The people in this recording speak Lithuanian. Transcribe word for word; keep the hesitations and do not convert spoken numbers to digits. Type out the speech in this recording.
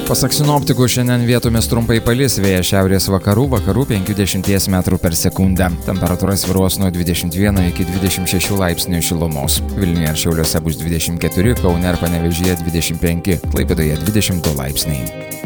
Pasak sinoptikų, šiandien vietomis trumpai palis, vėjas šiaurės vakarų, vakarų penkiasdešimt metrų per sekundę. Temperatūra svyruos nuo dvidešimt vieno iki dvidešimt šešių laipsnių šilumos. Vilniuje ir Šiauliuose bus dvidešimt keturi, Kaune ir Panevėžyje dvidešimt penki, Klaipėdoje dvidešimt du laipsniai.